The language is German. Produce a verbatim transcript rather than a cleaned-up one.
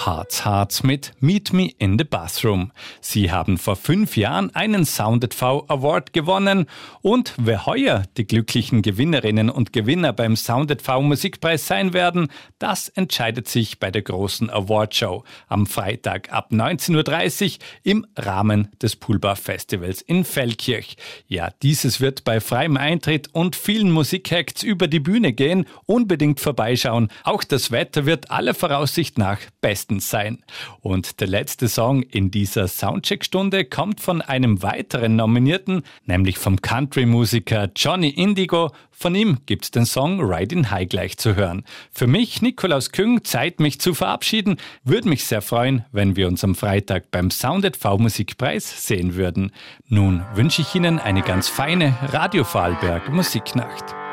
Hearts Hearts mit Meet Me in the Bathroom. Sie haben vor fünf Jahren einen Sound at V Award gewonnen und wer heuer die glücklichen Gewinnerinnen und Gewinner beim Sound at V Musikpreis sein werden, das entscheidet sich bei der großen Awardshow am Freitag ab neunzehn Uhr dreißig im Rahmen des Poolbar Festivals in Feldkirch. Ja, dieses wird bei freiem Eintritt und vielen Musikacts über die Bühne gehen. Unbedingt vorbeischauen. Auch das Wetter wird aller Voraussicht nach bestens sein. Und der letzte Song in dieser Soundcheck-Stunde kommt von einem weiteren Nominierten, nämlich vom Country-Musiker Johnny Indigo. Von ihm gibt's den Song Riding High gleich zu hören. Für mich, Nikolaus Küng, Zeit mich zu verabschieden. Würde mich sehr freuen, wenn wir uns am Freitag beim Sound at V Musikpreis sehen würden. Nun wünsche ich Ihnen eine ganz feine Radio Vorarlberg Musiknacht.